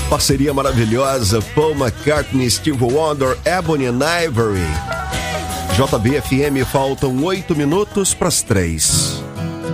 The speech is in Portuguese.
Parceria maravilhosa, Paul McCartney, Steve Wonder, Ebony and Ivory. JBFM, faltam 8 minutos para as 3.